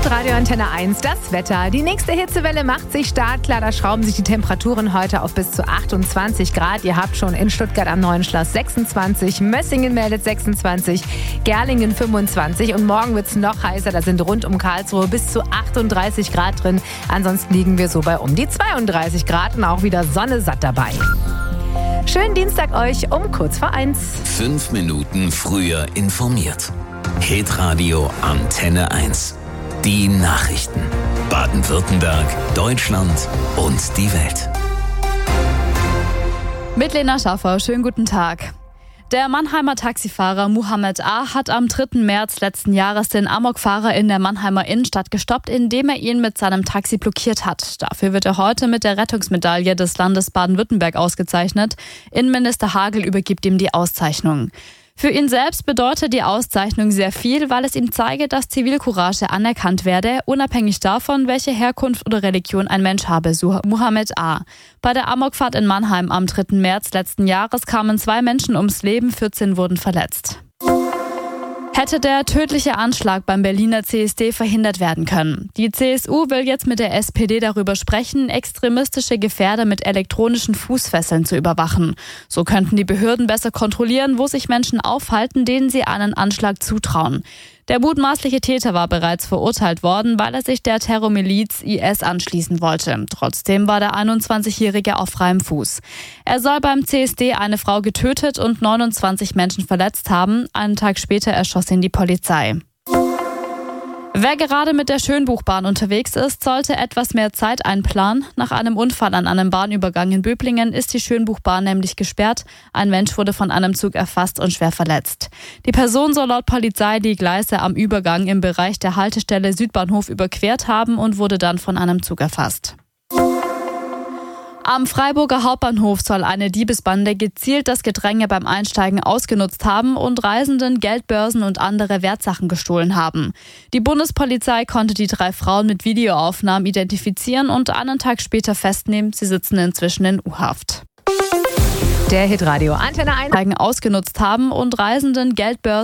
Hitradio Antenne 1, das Wetter. Die nächste Hitzewelle macht sich startklar. Da schrauben sich die Temperaturen heute auf bis zu 28 Grad. Ihr habt schon in Stuttgart am Neuen Schloss 26, Mössingen meldet 26, Gerlingen 25 und morgen wird es noch heißer. Da sind rund um Karlsruhe bis zu 38 Grad drin. Ansonsten liegen wir so bei um die 32 Grad und auch wieder Sonne satt dabei. Schönen Dienstag euch um kurz vor 1. 5 Minuten früher informiert. Hitradio Antenne 1. Die Nachrichten. Baden-Württemberg, Deutschland und die Welt. Mit Lena Schaffer, schönen guten Tag. Der Mannheimer Taxifahrer Mohammed A. hat am 3. März letzten Jahres den Amokfahrer in der Mannheimer Innenstadt gestoppt, indem er ihn mit seinem Taxi blockiert hat. Dafür wird er heute mit der Rettungsmedaille des Landes Baden-Württemberg ausgezeichnet. Innenminister Hagel übergibt ihm die Auszeichnung. Für ihn selbst bedeutet die Auszeichnung sehr viel, weil es ihm zeige, dass Zivilcourage anerkannt werde, unabhängig davon, welche Herkunft oder Religion ein Mensch habe, so Mohammed A. Bei der Amokfahrt in Mannheim am 3. März letzten Jahres kamen 2 Menschen ums Leben, 14 wurden verletzt. Hätte der tödliche Anschlag beim Berliner CSD verhindert werden können. Die CSU will jetzt mit der SPD darüber sprechen, extremistische Gefährder mit elektronischen Fußfesseln zu überwachen. So könnten die Behörden besser kontrollieren, wo sich Menschen aufhalten, denen sie einen Anschlag zutrauen. Der mutmaßliche Täter war bereits verurteilt worden, weil er sich der Terrormiliz IS anschließen wollte. Trotzdem war der 21-Jährige auf freiem Fuß. Er soll beim CSD eine Frau getötet und 29 Menschen verletzt haben. Einen Tag später erschoss ihn die Polizei. Wer gerade mit der Schönbuchbahn unterwegs ist, sollte etwas mehr Zeit einplanen. Nach einem Unfall an einem Bahnübergang in Böblingen ist die Schönbuchbahn nämlich gesperrt. Ein Mensch wurde von einem Zug erfasst und schwer verletzt. Die Person soll laut Polizei die Gleise am Übergang im Bereich der Haltestelle Südbahnhof überquert haben und wurde dann von einem Zug erfasst. Am Freiburger Hauptbahnhof soll eine Diebesbande gezielt das Gedränge beim Einsteigen ausgenutzt haben und Reisenden Geldbörsen und andere Wertsachen gestohlen haben. Die Bundespolizei konnte die 3 Frauen mit Videoaufnahmen identifizieren und einen Tag später festnehmen. Sie sitzen inzwischen in U-Haft. Der Hitradio Antenne 1 ausgenutzt haben und Reisenden Geldbörsen